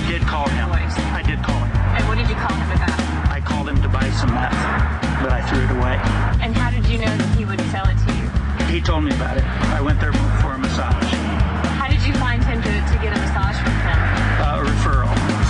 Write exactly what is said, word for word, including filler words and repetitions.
did call him. I did call him. And what did you call him about? I called him to buy some meth, but I threw it away. And how did you know that he would sell it to you? He told me about it.